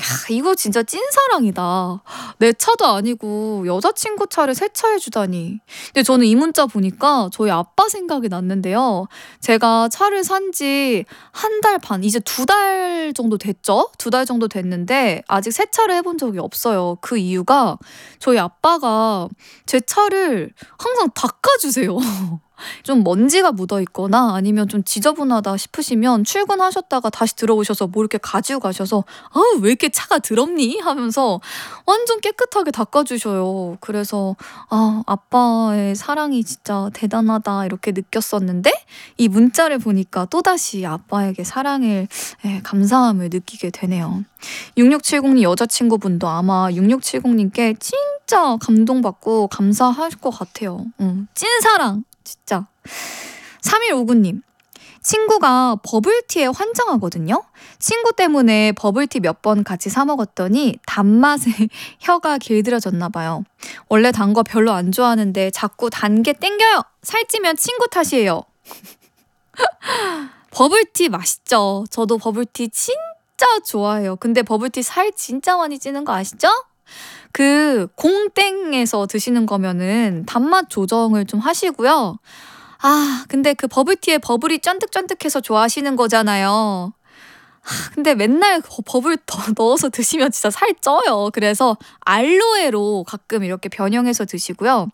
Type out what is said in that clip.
이거 진짜 찐사랑이다. 내 차도 아니고 여자친구 차를 세차해주다니. 근데 저는 이 문자 보니까 저희 아빠 생각이 났는데요. 제가 차를 산지 한 달 반, 이제 2달 정도 됐죠? 2달 정도 됐는데 아직 세차를 해본 적이 없어요. 그 이유가 저희 아빠가 제 차를 항상 닦아주세요. 좀 먼지가 묻어 있거나 아니면 좀 지저분하다 싶으시면 출근하셨다가 다시 들어오셔서 뭐 이렇게 가지고 가셔서 아우 왜 이렇게 차가 더럽니? 하면서 완전 깨끗하게 닦아주셔요. 그래서 아빠의 사랑이 진짜 대단하다 이렇게 느꼈었는데 이 문자를 보니까 또다시 아빠에게 사랑을 감사함을 느끼게 되네요. 6670님 여자친구분도 아마 6670님께 진짜 감동받고 감사할 것 같아요. 찐사랑 진짜. 3159님 친구가 버블티에 환장하거든요. 친구 때문에 버블티 몇 번 같이 사 먹었더니 단맛에 혀가 길들여졌나 봐요. 원래 단 거 별로 안 좋아하는데 자꾸 단 게 땡겨요. 살찌면 친구 탓이에요. 버블티 맛있죠. 저도 버블티 진짜 좋아해요. 근데 버블티 살 진짜 많이 찌는 거 아시죠? 그 공땡에서 드시는 거면은 단맛 조정을 좀 하시고요. 근데 그 버블티에 버블이 쫀득쫀득해서 좋아하시는 거잖아요. 근데 맨날 버블 더 넣어서 드시면 진짜 살 쪄요. 그래서 알로에로 가끔 이렇게 변형해서 드시고요.